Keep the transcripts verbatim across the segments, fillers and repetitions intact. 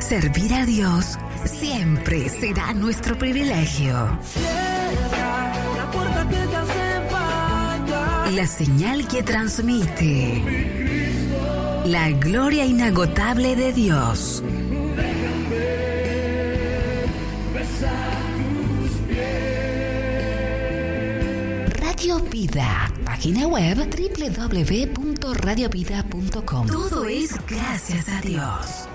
Servir a Dios siempre será nuestro privilegio. La señal que transmite la gloria inagotable de Dios. Radio Vida, página web doble u doble u doble u punto radio vida punto com. Todo es gracias a Dios.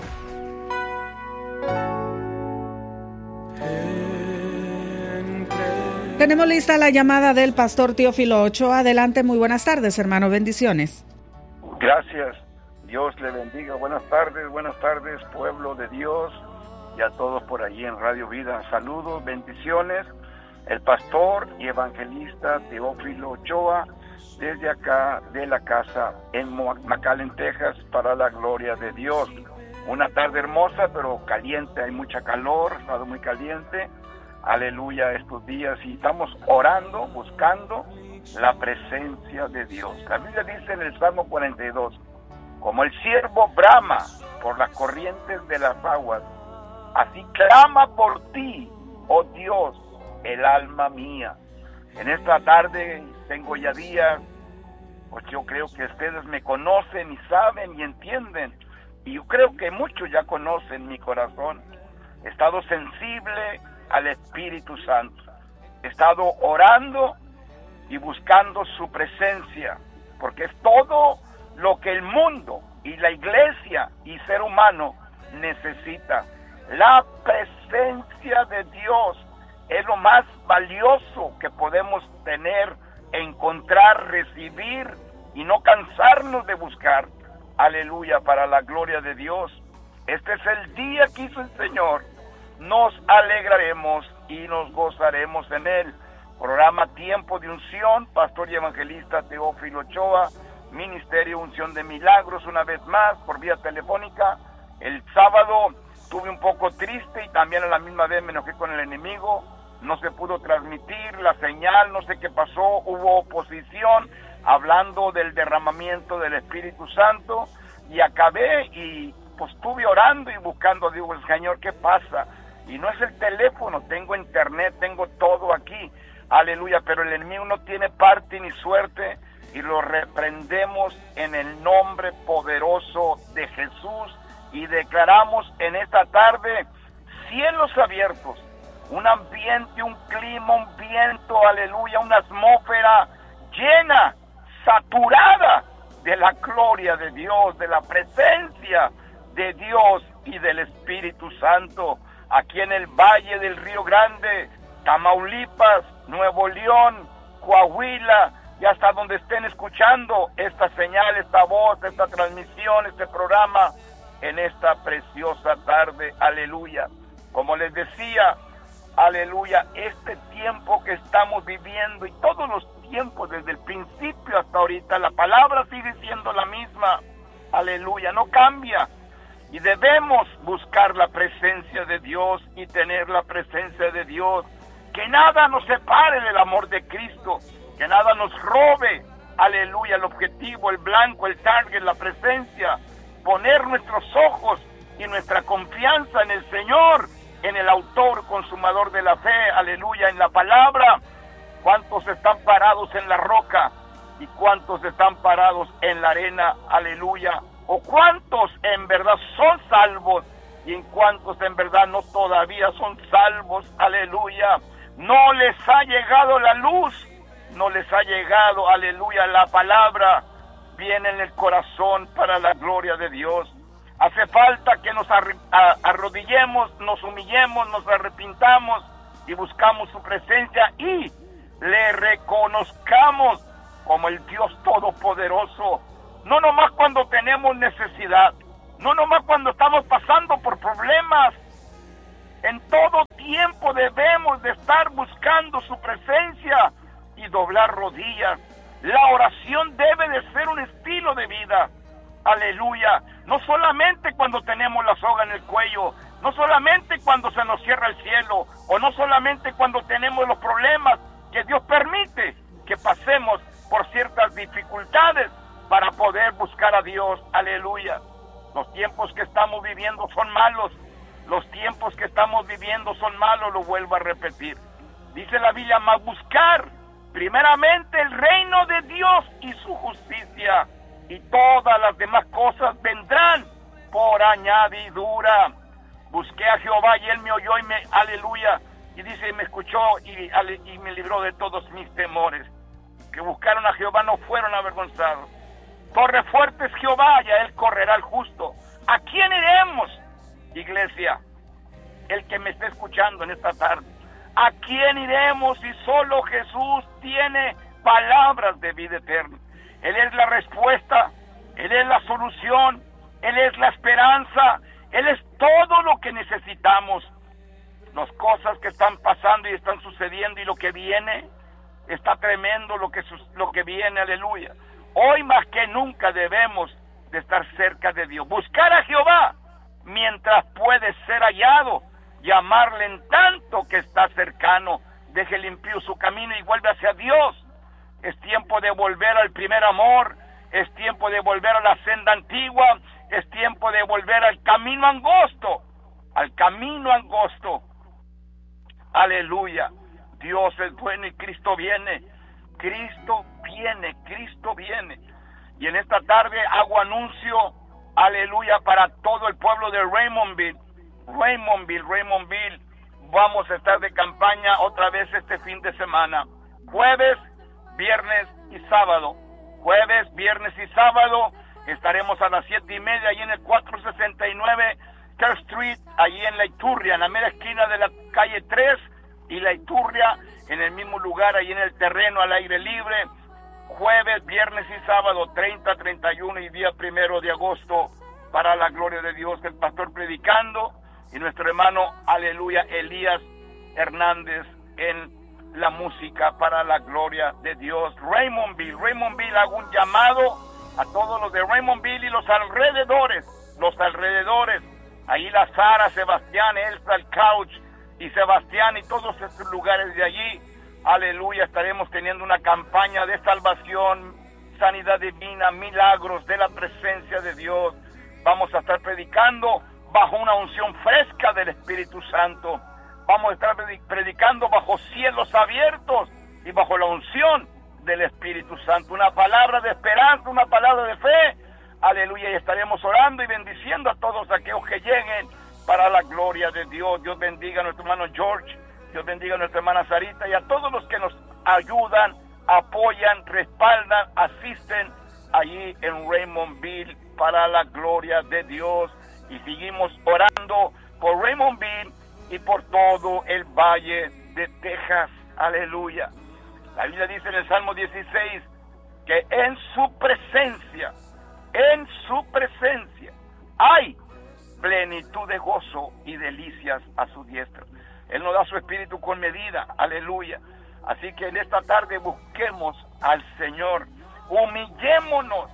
Tenemos lista la llamada del pastor Teófilo Ochoa. Adelante, muy buenas tardes, hermano. Bendiciones. Gracias. Dios le bendiga. Buenas tardes, buenas tardes, pueblo de Dios, y a todos por allí en Radio Vida. Saludos, bendiciones. El pastor y evangelista Teófilo Ochoa, desde acá de la casa en McAllen, Texas, para la gloria de Dios. Una tarde hermosa, pero caliente, hay mucha calor, ha estado muy caliente. Aleluya, estos días, y estamos orando, buscando la presencia de Dios. La Biblia dice en el Salmo cuarenta y dos, como el ciervo brama por las corrientes de las aguas, así clama por ti, oh Dios, el alma mía. En esta tarde tengo ya días, pues yo creo que ustedes me conocen y saben y entienden, y yo creo que muchos ya conocen mi corazón. He estado sensible al Espíritu Santo. He estado orando y buscando su presencia, porque es todo lo que el mundo y la iglesia y ser humano necesita. La presencia de Dios es lo más valioso que podemos tener, encontrar, recibir y no cansarnos de buscar. Aleluya, para la gloria de Dios. Este es el día que hizo el Señor. Nos alegraremos y nos gozaremos en él. Programa Tiempo de Unción, pastor y evangelista Teófilo Ochoa, Ministerio Unción de Milagros, una vez más por vía telefónica. El sábado estuve un poco triste y también a la misma vez me enojé con el enemigo. No se pudo transmitir la señal, no sé qué pasó, hubo oposición hablando del derramamiento del Espíritu Santo, y acabé y pues estuve orando y buscando, digo, el Señor, ¿qué pasa? Y no es el teléfono, tengo internet, tengo todo aquí, aleluya, pero el enemigo no tiene parte ni suerte, y lo reprendemos en el nombre poderoso de Jesús, y declaramos en esta tarde cielos abiertos, un ambiente, un clima, un viento, aleluya, una atmósfera llena, saturada de la gloria de Dios, de la presencia de Dios y del Espíritu Santo. Aquí en el Valle del Río Grande, Tamaulipas, Nuevo León, Coahuila, y hasta donde estén escuchando esta señal, esta voz, esta transmisión, este programa, en esta preciosa tarde, aleluya. Como les decía, aleluya, este tiempo que estamos viviendo y todos los tiempos desde el principio hasta ahorita, la palabra sigue siendo la misma, aleluya, no cambia. Y debemos buscar la presencia de Dios y tener la presencia de Dios. Que nada nos separe del amor de Cristo. Que nada nos robe, aleluya, el objetivo, el blanco, el target, la presencia. Poner nuestros ojos y nuestra confianza en el Señor, en el autor, consumador de la fe, aleluya, en la palabra. ¿Cuántos están parados en la roca? ¿Y cuántos están parados en la arena? Aleluya. ¿O cuántos en verdad son salvos y en cuántos en verdad no todavía son salvos? Aleluya. No les ha llegado la luz, no les ha llegado, aleluya, la palabra. Viene en el corazón para la gloria de Dios. Hace falta que nos arrodillemos, nos humillemos, nos arrepintamos y buscamos su presencia y le reconozcamos como el Dios Todopoderoso. No nomás cuando tenemos necesidad, no nomás cuando estamos pasando por problemas. En todo tiempo debemos de estar buscando su presencia y doblar rodillas. La oración debe de ser un estilo de vida. Aleluya. No solamente cuando tenemos la soga en el cuello, no solamente cuando se nos cierra el cielo, o no solamente cuando tenemos los problemas que Dios permite que pasemos por ciertas dificultades para poder buscar a Dios. Aleluya. Los tiempos que estamos viviendo son malos, Los tiempos que estamos viviendo son malos, lo vuelvo a repetir. Dice la Biblia, mas buscar primeramente el reino de Dios y su justicia, y todas las demás cosas vendrán por añadidura. Busqué a Jehová y él me oyó y me, aleluya, y dice, y me escuchó y, y me libró de todos mis temores. Que buscaron a Jehová no fueron avergonzados. Torre fuerte es Jehová, y a él correrá el justo. ¿A quién iremos, iglesia? El que me esté escuchando en esta tarde. ¿A quién iremos si solo Jesús tiene palabras de vida eterna? Él es la respuesta, Él es la solución, Él es la esperanza, Él es todo lo que necesitamos. Las cosas que están pasando y están sucediendo y lo que viene, está tremendo lo que, lo que viene, aleluya. Hoy más que nunca debemos de estar cerca de Dios. Buscar a Jehová mientras puede ser hallado. Llamarle en tanto que está cercano. Deje limpio su camino y vuelve hacia Dios. Es tiempo de volver al primer amor. Es tiempo de volver a la senda antigua. Es tiempo de volver al camino angosto. Al camino angosto. Aleluya. Dios es bueno y Cristo viene. Cristo viene. Cristo viene. Y en esta tarde hago anuncio, aleluya, para todo el pueblo de Raymondville. Raymondville, Raymondville, vamos a estar de campaña otra vez este fin de semana, jueves, viernes y sábado, jueves, viernes y sábado, estaremos a las siete y media ahí en el cuatrocientos sesenta y nueve Third Street, allí en La Iturria, en la mera esquina de la calle tres y La Iturria, en el mismo lugar, ahí en el terreno al aire libre, jueves, viernes y sábado, treinta, treinta y uno y día primero de agosto, para la gloria de Dios, el pastor predicando, y nuestro hermano, aleluya, Elías Hernández en la música para la gloria de Dios. Raymondville, Raymondville, hago un llamado a todos los de Raymondville y los alrededores, los alrededores, ahí la Sara, Sebastián, Elsa, el Couch y Sebastián y todos estos lugares de allí, aleluya, estaremos teniendo una campaña de salvación, sanidad divina, milagros de la presencia de Dios. Vamos a estar predicando bajo una unción fresca del Espíritu Santo. Vamos a estar predicando bajo cielos abiertos y bajo la unción del Espíritu Santo. Una palabra de esperanza, una palabra de fe. Aleluya, y estaremos orando y bendiciendo a todos aquellos que lleguen para la gloria de Dios. Dios bendiga a nuestro hermano George, Dios bendiga a nuestra hermana Sarita y a todos los que nos ayudan, apoyan, respaldan, asisten allí en Raymondville para la gloria de Dios. Y seguimos orando por Raymondville y por todo el Valle de Texas. Aleluya. La Biblia dice en el Salmo dieciséis que en su presencia, en su presencia, hay plenitud de gozo y delicias a su diestra. Él nos da su espíritu con medida. Aleluya. Así que en esta tarde busquemos al Señor. Humillémonos.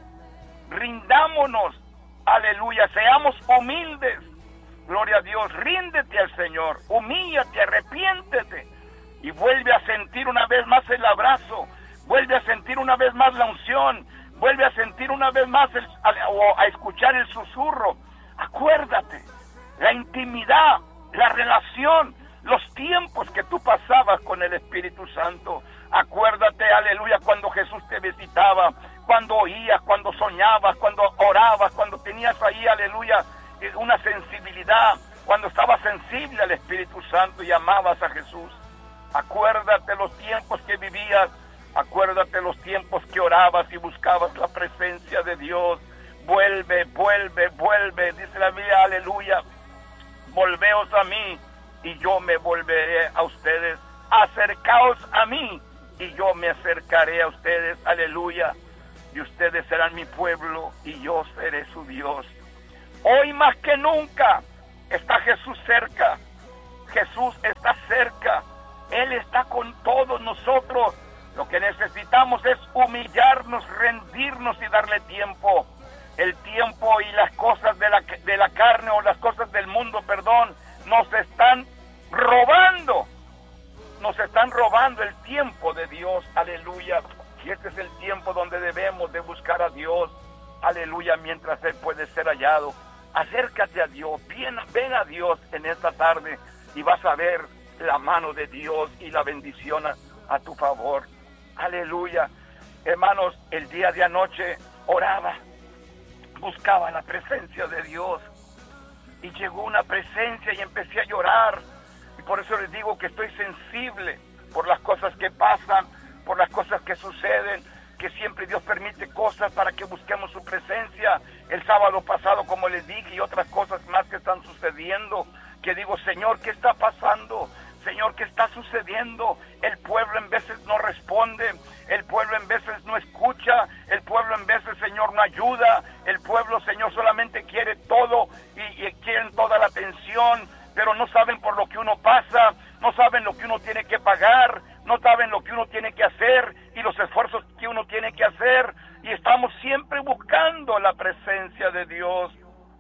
Rindámonos. Aleluya, seamos humildes, gloria a Dios, ríndete al Señor, humíllate, arrepiéntete y vuelve a sentir una vez más el abrazo, vuelve a sentir una vez más la unción, vuelve a sentir una vez más el, a, o a escuchar el susurro. Acuérdate, la intimidad, la relación, los tiempos que tú pasabas con el Espíritu Santo. Acuérdate, aleluya, cuando Jesús te visitaba, cuando oías, cuando soñabas, cuando orabas, cuando tenías ahí, aleluya, una sensibilidad, cuando estabas sensible al Espíritu Santo y amabas a Jesús. Acuérdate los tiempos que vivías, acuérdate los tiempos que orabas y buscabas la presencia de Dios. Vuelve, vuelve, vuelve, dice la Biblia, aleluya, volveos a mí y yo me volveré a ustedes. Acercaos a mí y yo me acercaré a ustedes, aleluya, y ustedes serán mi pueblo y yo seré su Dios. Hoy más que nunca está Jesús cerca, Jesús está cerca, Él está con todos nosotros. Lo que necesitamos es humillarnos, rendirnos y darle tiempo. El tiempo y las cosas de la, de la carne o las cosas del mundo, perdón, nos están robando. Nos están robando el tiempo de Dios, aleluya. Y este es el tiempo donde debemos de buscar a Dios, aleluya, mientras Él puede ser hallado. Acércate a Dios, ven, ven a Dios en esta tarde y vas a ver la mano de Dios y la bendición a, a tu favor. Aleluya. Hermanos, el día de anoche oraba, buscaba la presencia de Dios y llegó una presencia y empecé a llorar. Y por eso les digo que estoy sensible por las cosas que pasan, por las cosas que suceden, que siempre Dios permite cosas para que busquemos su presencia. El sábado pasado, como les dije, y otras cosas más que están sucediendo, que digo, Señor, ¿qué está pasando? Señor, ¿qué está sucediendo? El pueblo en veces no responde, el pueblo en veces no escucha, el pueblo en veces, Señor, no ayuda, el pueblo, Señor, solamente quiere todo y, y quieren toda la atención, pero no saben por lo que uno pasa, no saben lo que uno tiene que pagar, no saben lo que uno tiene que hacer y los esfuerzos que uno tiene que hacer, y estamos siempre buscando la presencia de Dios.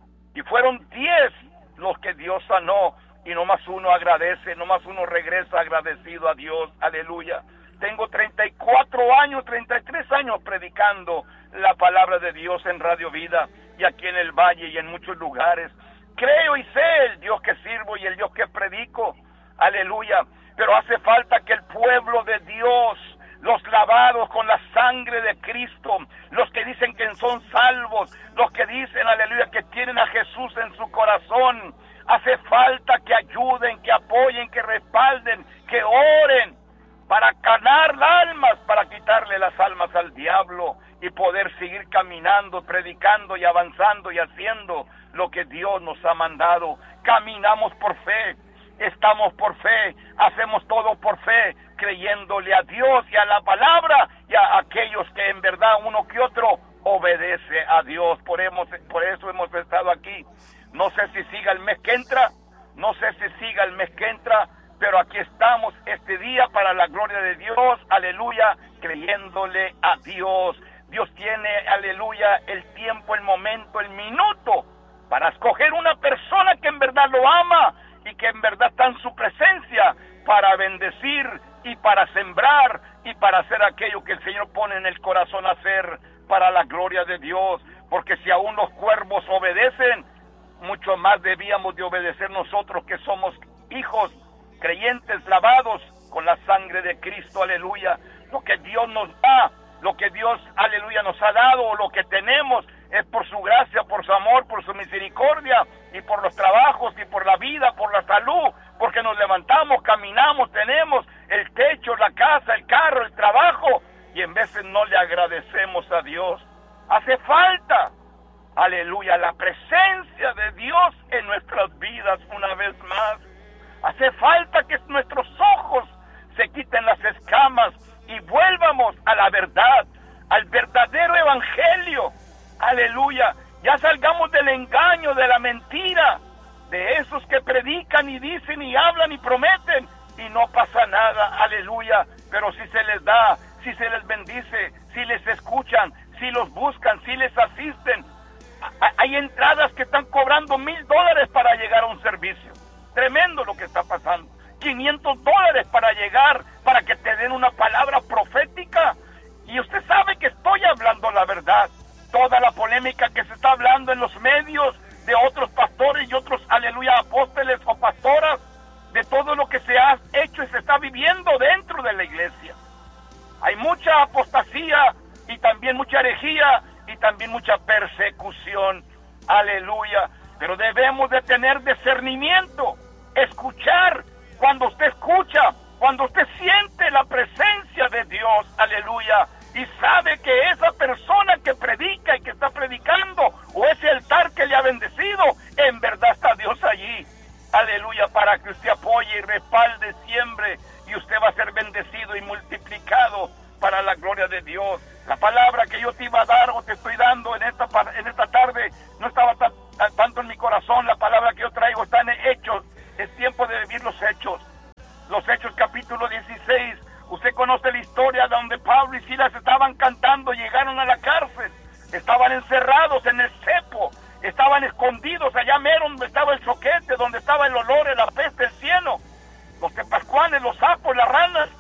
Y fueron diez los que Dios sanó, y nomás uno agradece, nomás uno regresa agradecido a Dios. Aleluya. Tengo treinta y cuatro años, treinta y tres años predicando la palabra de Dios en Radio Vida y aquí en el Valle y en muchos lugares. Creo y sé el Dios que sirvo y el Dios que predico. Aleluya. Pero hace falta que el pueblo de Dios, los lavados con la sangre de Cristo, los que dicen que son salvos, los que dicen, aleluya, que tienen a Jesús en su corazón, hace falta que ayuden, que apoyen, que respalden, que oren para ganar almas, para quitarle las almas al diablo y poder seguir caminando, predicando y avanzando y haciendo lo que Dios nos ha mandado. Caminamos por fe, estamos por fe, hacemos todo por fe, creyéndole a Dios y a la palabra y a aquellos que en verdad uno que otro obedece a Dios. Por, hemos, por eso hemos estado aquí. No sé si siga el mes que entra, no sé si siga el mes que entra, pero aquí estamos este día para la gloria de Dios, aleluya, creyéndole a Dios. Dios tiene, aleluya, el tiempo, el momento, el minuto para escoger una persona que en verdad lo ama y que en verdad está en su presencia para bendecir y para sembrar y para hacer aquello que el Señor pone en el corazón a hacer para la gloria de Dios. Porque si aún los cuervos obedecen, mucho más debíamos de obedecer nosotros que somos hijos creyentes lavados con la sangre de Cristo, aleluya. Lo que Dios nos da, lo que Dios, aleluya, nos ha dado, lo que tenemos, es por su gracia, por su amor, por su misericordia, y por los trabajos, y por la vida, por la salud, porque nos levantamos, caminamos, tenemos el techo, la casa, el carro, el trabajo, y en veces no le agradecemos a Dios. Hace falta, aleluya, la presencia de Dios en nuestras vidas una vez más. Hace falta que nuestros ojos se quiten las escamas y vuelvamos a la verdad, al verdadero evangelio. Aleluya. Ya salgamos del engaño, de la mentira, de esos que predican y dicen y hablan y prometen y no pasa nada. Aleluya. Pero si se les da, si se les bendice, si les escuchan, si los buscan, si les asisten. Hay entradas que están cobrando mil dólares para llegar a un servicio. Tremendo lo que está pasando. quinientos dólares para llegar, para que te den una palabra profética. Y usted sabe que estoy hablando la verdad. Toda la polémica que se está hablando en los medios de otros pastores y otros, aleluya, apóstoles o pastoras, de todo lo que se ha hecho y se está viviendo dentro de la iglesia. Hay mucha apostasía y también mucha herejía y también mucha persecución. Aleluya. Pero debemos de tener discernimiento, escuchar. Cuando usted escucha, cuando usted siente la presencia de Dios, aleluya, y sabe que esa persona que predica y que está predicando, o ese altar que le ha bendecido, en verdad está Dios allí, aleluya, para que usted apoye y respalde siempre, y usted va a ser bendecido y multiplicado para la gloria de Dios. La palabra que yo te iba a dar o te estoy dando en esta, en esta tarde no estaba tan, tanto en mi corazón. La palabra que yo traigo está en Hechos. Es tiempo de vivir los Hechos. Los Hechos capítulo dieciséis. Usted conoce la historia donde Pablo y Silas estaban cantando, llegaron a la cárcel, estaban encerrados en el cepo, estaban escondidos allá mero donde estaba el soquete, donde estaba el olor, la peste, el cieno, los tepascuanes, los sapos, las ranas.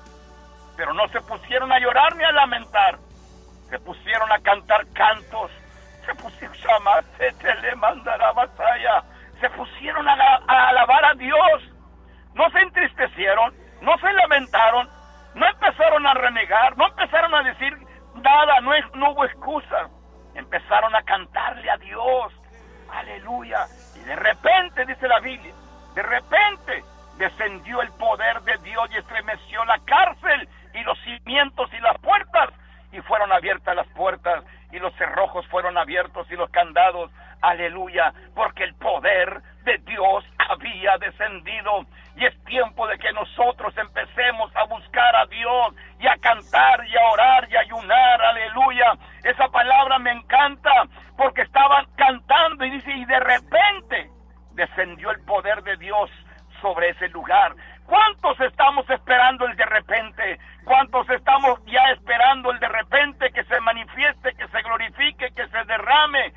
Pero no se pusieron a llorar ni a lamentar, se pusieron a cantar cantos, se pusieron a amar, se te se le mandará batalla. Se pusieron a, a alabar a Dios. No se entristecieron, no se lamentaron, no empezaron a renegar, no empezaron a decir nada, no, es, no hubo excusa. Empezaron a cantarle a Dios. Aleluya. Y de repente, dice la Biblia, de repente descendió el poder de Dios y estremeció la cárcel y los cimientos y las puertas, y fueron abiertas las puertas y los cerrojos fueron abiertos y los candados. Aleluya, porque el poder de Dios había descendido, y es tiempo de que nosotros empecemos a buscar a Dios y a cantar y a orar y a ayunar. Aleluya, esa palabra me encanta porque estaban cantando y dice, y de repente descendió el poder de Dios sobre ese lugar. ¿Cuántos estamos esperando el de repente? ¿Cuántos estamos ya esperando el de repente que se manifieste, que se glorifique, que se derrame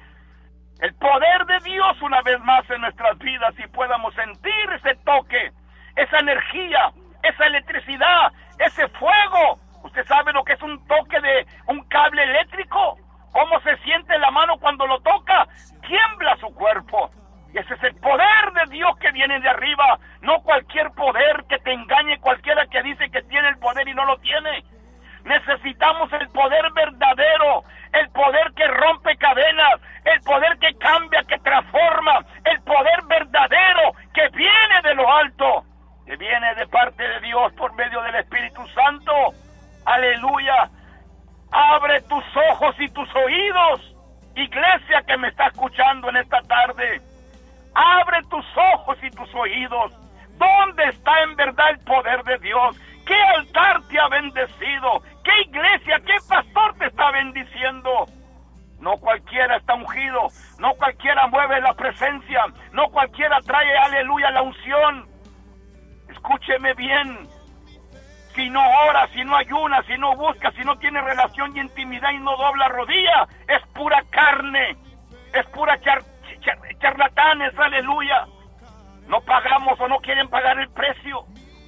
el poder de Dios una vez más en nuestras vidas y podamos sentir ese toque, esa energía, esa electricidad, ese fuego? ¿Usted sabe lo que es un toque de un cable eléctrico? ¿Cómo se siente la mano cuando lo toca? Tiembla su cuerpo. Y ese es el poder de Dios que viene de arriba, no cualquier poder que te engañe, cualquiera que dice que tiene el poder y no lo tiene. Necesitamos el poder verdadero, el poder que rompe cadenas, el poder que cambia, que transforma, el poder verdadero que viene de lo alto, que viene de parte de Dios por medio del Espíritu Santo. Aleluya. Abre tus ojos y tus oídos, iglesia que me está escuchando en esta tarde. Abre tus ojos y tus oídos. ¿Dónde está en verdad el poder de Dios? ¿Qué altar te ha bendecido? ¿Qué iglesia, qué pastor te está bendiciendo? No cualquiera está ungido, no cualquiera mueve la presencia, no cualquiera trae, aleluya, la unción. Escúcheme bien. Si no ora, si no ayuna, si no busca, si no tiene relación y intimidad y no dobla rodilla, es pura carne, es pura char, char, charlatanes, aleluya. No pagamos o no quieren pagar el precio.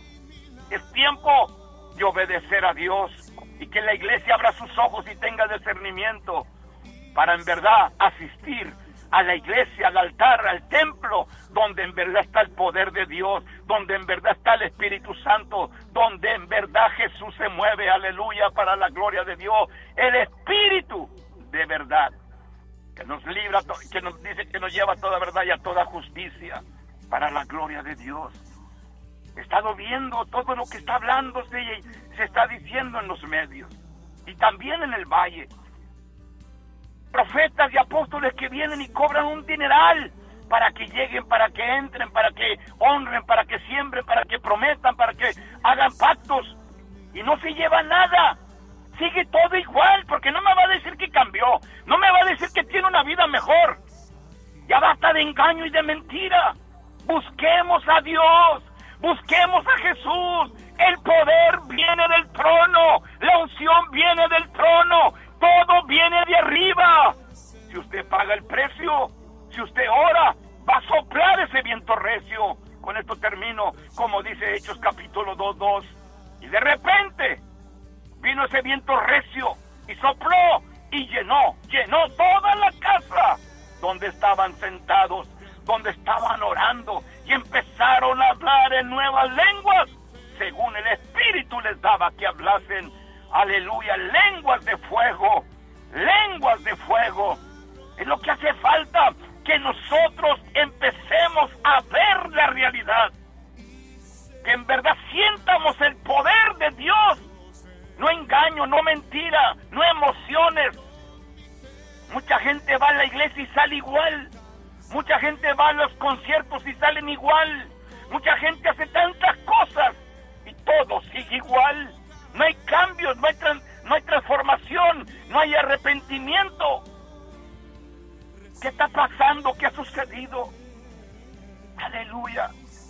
Es tiempo de obedecer a Dios y que la iglesia abra sus ojos y tenga discernimiento para en verdad asistir a la iglesia, al altar, al templo, donde en verdad está el poder de Dios, donde en verdad está el Espíritu Santo, donde en verdad Jesús se mueve, aleluya, para la gloria de Dios. El Espíritu de verdad, que nos libra, que nos dice que nos lleva a toda verdad y a toda justicia, para la gloria de Dios. He estado viendo todo lo que está hablándose y se está diciendo en los medios, y también en el valle. Profetas y apóstoles que vienen y cobran un dineral para que lleguen, para que entren, para que honren, para que siembren, para que prometan, para que hagan pactos, y no se lleva nada. Sigue todo igual, porque no me va a decir que cambió, no me va a decir que tiene una vida mejor. Ya basta de engaño y de mentira. Busquemos a Dios, busquemos a Jesús. El poder viene del trono, la unción viene del trono, todo viene de arriba. Si usted paga el precio, si usted ora, va a soplar ese viento recio. Con esto termino, como dice Hechos capítulo dos, dos. Y de repente vino ese viento recio y sopló y llenó, llenó toda la casa donde estaban sentados, donde estaban orando, y empezaron a hablar en nuevas lenguas, según el Espíritu les daba que hablasen. Aleluya, lenguas de fuego, lenguas de fuego. Es lo que hace falta, que nosotros empecemos a ver la realidad, que en verdad sientamos el poder de Dios, no engaño, no mentira, no emociones. Mucha gente va a la iglesia y sale igual, mucha gente va a los conciertos y salen igual, mucha gente hace tantas cosas y todo sigue igual. No hay cambios, no hay, trans, no hay transformación, no hay arrepentimiento. ¿Qué está pasando? ¿Qué ha sucedido? Aleluya.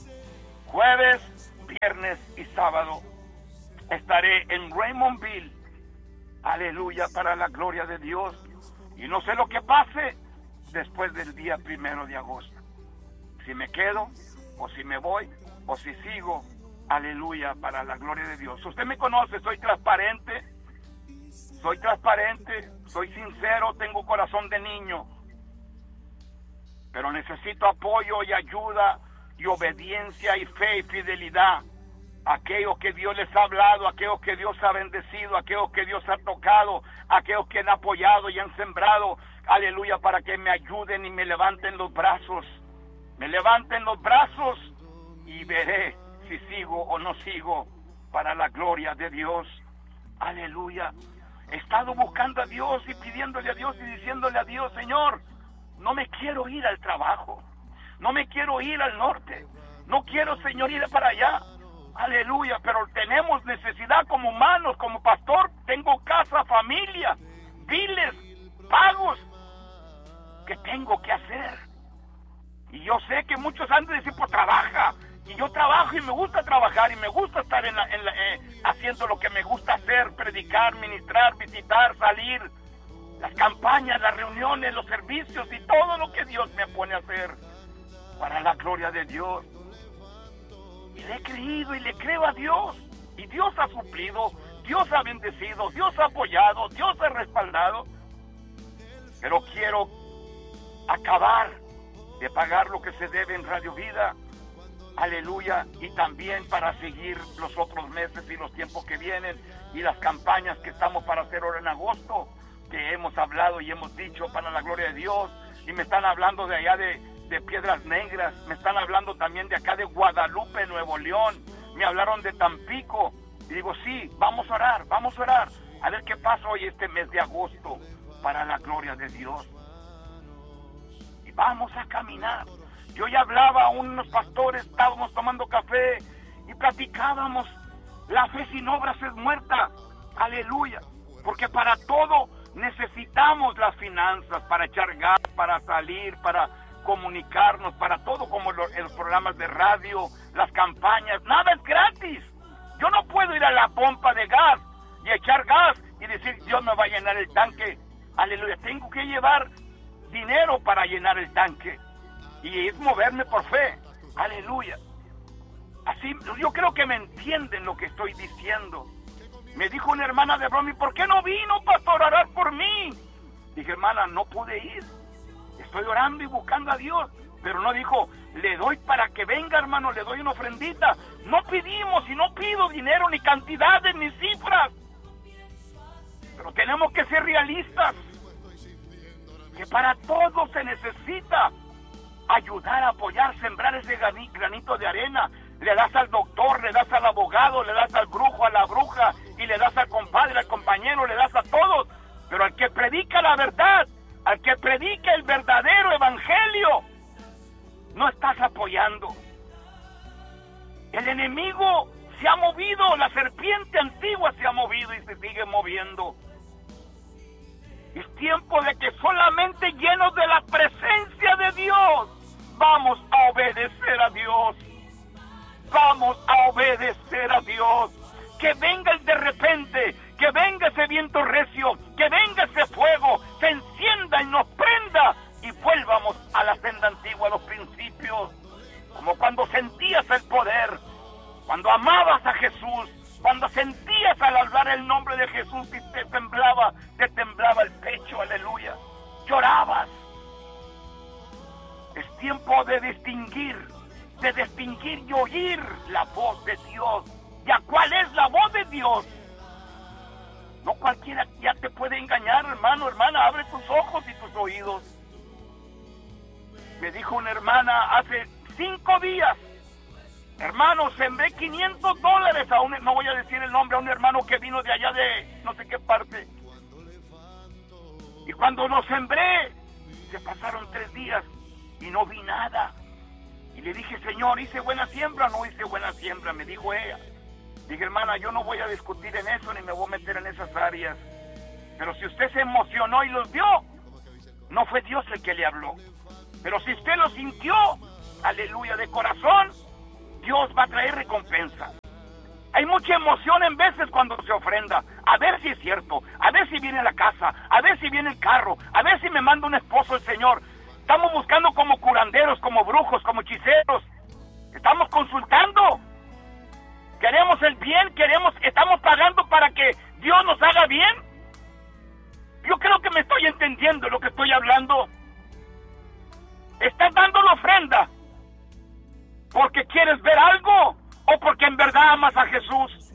Jueves, viernes y sábado estaré en Raymondville. Aleluya, para la gloria de Dios. Y no sé lo que pase después del día primero de agosto. Si me quedo, o si me voy, o si sigo. Aleluya, para la gloria de Dios. Usted me conoce, soy transparente, soy transparente, soy sincero, tengo corazón de niño. pero necesito apoyo y ayuda y obediencia y fe y fidelidad. Aquellos que Dios les ha hablado, aquellos que Dios ha bendecido, aquellos que Dios ha tocado, aquellos que han apoyado y han sembrado, aleluya, para que me ayuden y me levanten los brazos, me levanten los brazos y veré si sigo o no sigo para la gloria de Dios, aleluya. He estado buscando a Dios y pidiéndole a Dios y diciéndole a Dios, Señor, no me quiero ir al trabajo, no me quiero ir al norte, no quiero, Señor, ir para allá, aleluya, pero tenemos necesidad como humanos, como pastor, tengo casa, familia, biles, pagos que tengo que hacer. Y yo sé que muchos han de decir, pues trabaja, y yo trabajo y me gusta trabajar y me gusta estar en la, en la, eh, haciendo lo que me gusta hacer, predicar, ministrar, visitar, salir, las campañas, las reuniones, los servicios y todo lo que Dios me pone a hacer para la gloria de Dios. Y le he creído y le creo a Dios, y Dios ha suplido, Dios ha bendecido, Dios ha apoyado, Dios ha respaldado, pero quiero acabar de pagar lo que se debe en Radio Vida, aleluya, y también para seguir los otros meses y los tiempos que vienen y las campañas que estamos para hacer ahora en agosto, que hemos hablado y hemos dicho para la gloria de Dios, y me están hablando de allá de, de Piedras Negras, me están hablando también de acá de Guadalupe, Nuevo León, me hablaron de Tampico, y digo, sí, vamos a orar, vamos a orar, a ver qué pasa hoy este mes de agosto, para la gloria de Dios. Y vamos a caminar. Yo ya hablaba a unos pastores, estábamos tomando café y platicábamos, la fe sin obras es muerta, aleluya, porque para todo necesitamos las finanzas, para echar gas, para salir, para comunicarnos, para todo, como los, en los programas de radio, las campañas, nada es gratis. Yo no puedo ir a la pompa de gas y echar gas y decir, Dios me va a llenar el tanque, aleluya, tengo que llevar dinero para llenar el tanque. Y es moverme por fe, aleluya. Así, yo creo que me entienden lo que estoy diciendo. Me dijo una hermana de broma, ¿por qué no vino, pastor, a orar por mí? Dije, hermana, no pude ir. Estoy orando y buscando a Dios. Pero no dijo, le doy para que venga, hermano, le doy una ofrendita. No pedimos y no pido dinero, ni cantidades, ni cifras. Pero tenemos que ser realistas. Que para todo se necesita ayudar, apoyar, sembrar ese granito de arena. Le das al doctor, le das al abogado, le das al brujo, a la bruja, y le das al compadre, al compañero, le das a todos. Pero al que predica la verdad, al que predica el verdadero evangelio, no estás apoyando. El enemigo se ha movido, la serpiente antigua se ha movido y se sigue moviendo. Es tiempo de que solamente llenos de la presencia de Dios vamos a obedecer a Dios. Vamos a obedecer a Dios. Que venga el de repente, que venga ese viento recio, que venga ese fuego, se encienda y nos prenda y vuelvamos a la senda antigua, a los principios. Como cuando sentías el poder, cuando amabas a Jesús, cuando sentías al hablar el nombre de Jesús y te temblaba, te temblaba el pecho, aleluya. Llorabas. Es tiempo de distinguir, de distinguir y oír la voz de Dios. ¿Ya cuál es la voz de Dios? No cualquiera ya te puede engañar, hermano, hermana, abre tus ojos y tus oídos. Me dijo una hermana hace cinco días, hermano, sembré quinientos dólares a un, no voy a decir el nombre, a un hermano que vino de allá de no sé qué parte. Y cuando lo sembré, se pasaron tres días y no vi nada. Y le dije, Señor, ¿hice buena siembra o no hice buena siembra? Me dijo ella. Dije, hermana, yo no voy a discutir en eso ni me voy a meter en esas áreas. Pero si usted se emocionó y los vio, no fue Dios el que le habló. Pero si usted lo sintió, aleluya, de corazón, Dios va a traer recompensa. Hay mucha emoción en veces cuando se ofrenda. A ver si es cierto, a ver si viene la casa, a ver si viene el carro, a ver si me manda un esposo el Señor. Estamos buscando como curanderos, como brujos, como hechiceros. Estamos consultando. Queremos el bien, queremos, estamos pagando para que Dios nos haga bien. Yo creo que me estoy entendiendo lo que estoy hablando. ¿Estás dando la ofrenda porque quieres ver algo o porque en verdad amas a Jesús?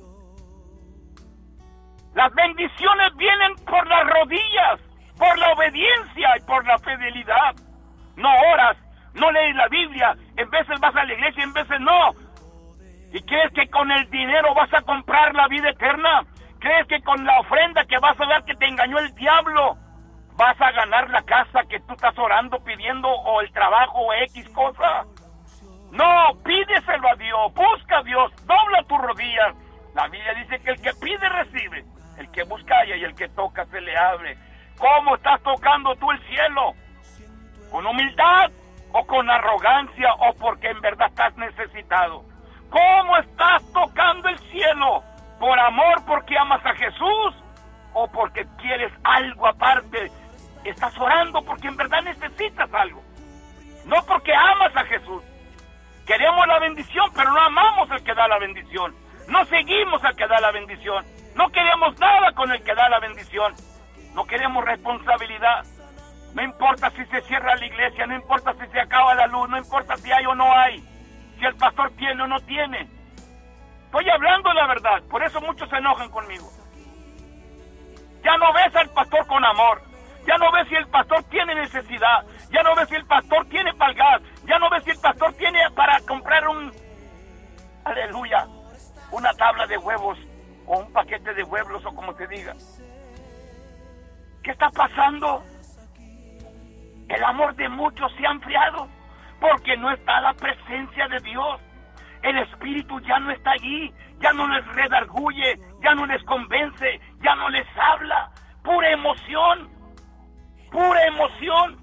Las bendiciones vienen por las rodillas, por la obediencia y por la fidelidad. No oras, no lees la Biblia, en veces vas a la iglesia, en veces no. ¿Y crees que con el dinero vas a comprar la vida eterna? ¿Crees que con la ofrenda que vas a dar que te engañó el diablo vas a ganar la casa que tú estás orando, pidiendo, o el trabajo, o X cosa? No, pídeselo a Dios, busca a Dios, dobla tus rodillas. La Biblia dice que el que pide recibe, el que busca halla y el que toca se le abre. ¿Cómo estás tocando tú el cielo? ¿Con humildad o con arrogancia o porque en verdad estás necesitado? ¿Cómo estás tocando el cielo? ¿Por amor porque amas a Jesús o porque quieres algo aparte? Estás orando porque en verdad necesitas algo, no porque amas a Jesús. Queremos la bendición, pero no amamos al que da la bendición. No seguimos al que da la bendición. No queremos nada con el que da la bendición. No queremos responsabilidad. No importa si se cierra la iglesia, no importa si se acaba la luz, no importa si hay o no hay, si el pastor tiene o no tiene. Estoy hablando la verdad, por eso muchos se enojan conmigo. Ya no ves al pastor con amor, ya no ves si el pastor tiene necesidad, ya no ves si el pastor tiene para el gas, ya no ves si el pastor tiene para comprar un, aleluya, una tabla de huevos o un paquete de huevos o como se diga. ¿Qué está pasando? El amor de muchos se ha enfriado porque no está la presencia de Dios. El Espíritu ya no está allí, ya no les redarguye, ya no les convence, ya no les habla. Pura emoción, pura emoción.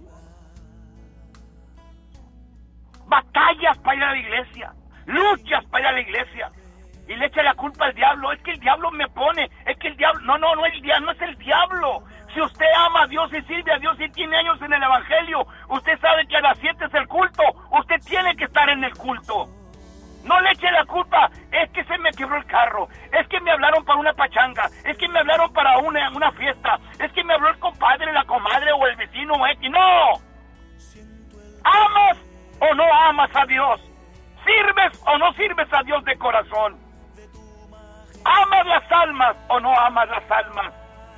Batallas para ir a la iglesia, luchas para ir a la iglesia. Y le echa la culpa al diablo. Es que el diablo me pone, es que el diablo... No, no, no, el diablo, no es el diablo. Si usted ama a Dios y sirve a Dios y tiene años en el Evangelio, usted sabe que a las siete es el culto. Usted tiene que estar en el culto. No le eche la culpa. Es que se me quebró el carro. Es que me hablaron para una pachanga. Es que me hablaron para una, una fiesta. Es que me habló el compadre, la comadre o el vecino o X. ¡No! ¿Amas o no amas a Dios? ¿Sirves o no sirves a Dios de corazón? ¿Amas las almas o no amas las almas?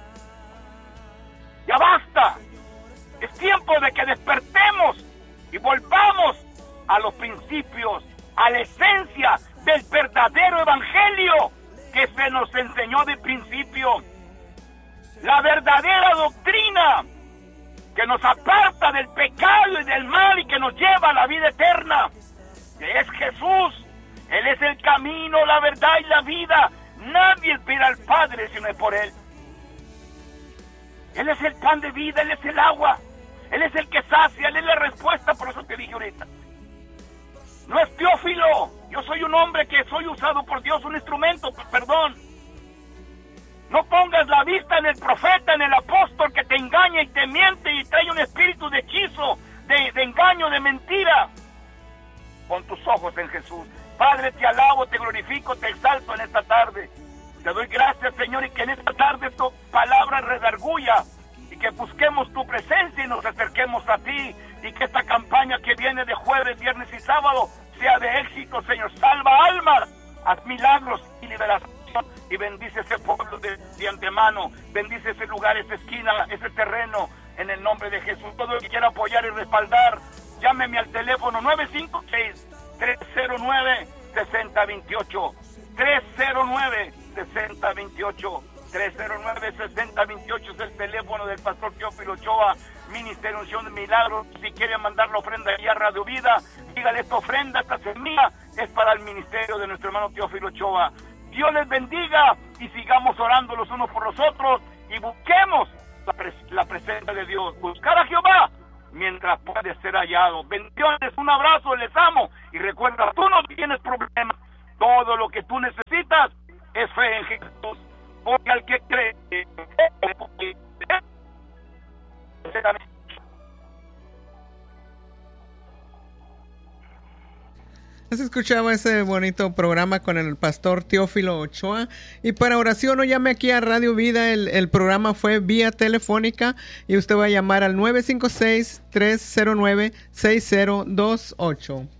¡Ya basta! Es tiempo de que despertemos y volvamos a los principios, a la esencia del verdadero evangelio que se nos enseñó de principio. La verdadera doctrina que nos aparta del pecado y del mal y que nos lleva a la vida eterna, que es Jesús. Él es el camino, la verdad y la vida. Nadie espera al Padre si no es por Él. Él es el pan de vida, Él es el agua, Él es el que sacia, Él es la respuesta. Por eso te dije ahorita, no es Teófilo, yo soy un hombre que soy usado por Dios, un instrumento, perdón. No pongas la vista en el profeta, en el apóstol que te engaña y te miente y trae un espíritu de hechizo, de, de engaño, de mentira. Pon tus ojos en Jesús. Padre, te alabo, te glorifico, te exalto en esta tarde. Te doy gracias, Señor, y que en esta tarde tu palabra redarguya y que busquemos tu presencia y nos acerquemos a ti, y que esta campaña que viene de jueves, viernes y sábado sea de éxito, Señor. Salva almas, haz milagros y liberación, y bendice ese pueblo de, de antemano. Bendice ese lugar, esa esquina, ese terreno, en el nombre de Jesús. Todo el que quiera apoyar y respaldar, llámeme al teléfono nueve cinco seis, tres cero nueve, seis cero dos ocho, tres cero nueve, seis cero dos ocho, tres cero nueve, seis cero dos ocho es el teléfono del pastor Teófilo Ochoa, Ministerio Unción de Milagros. Si quiere mandar la ofrenda aquí a Radio Vida, dígale: esta ofrenda, esta semilla es para el ministerio de nuestro hermano Teófilo Ochoa. Dios les bendiga y sigamos orando los unos por los otros y busquemos la, pres- la presencia de Dios. Buscar a Jehová mientras puede ser hallado. Bendiciones, un abrazo, les amo. Y recuerda, tú no tienes problemas. Todo lo que tú necesitas es fe en Jesús. Porque al que cree, Has escuchado ese bonito programa con el pastor Teófilo Ochoa. Y para oración, o llame aquí a Radio Vida. El, el programa fue vía telefónica y usted va a llamar al nueve cinco seis, tres cero nueve, seis cero dos ocho.